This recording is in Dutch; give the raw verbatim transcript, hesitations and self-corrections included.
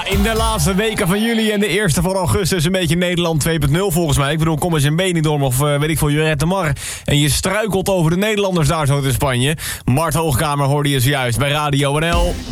Ja, in de laatste weken van juli en de eerste van augustus een beetje Nederland twee punt nul volgens mij. Ik bedoel, kom eens in Benidorm of uh, weet ik veel, Lloret de Mar. En je struikelt over de Nederlanders daar zo in Spanje. Mart Hoogkamer hoorde je zojuist bij Radio N L.